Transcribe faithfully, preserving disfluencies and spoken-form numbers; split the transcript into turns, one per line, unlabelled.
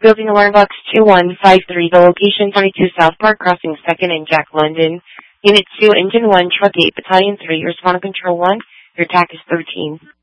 Building Alarm Box two one five three, the location twenty-two South Park Crossing, second and Jack, London. Unit two, Engine one, Truck eight, Battalion three, Respond Control one, your T A C is thirteen.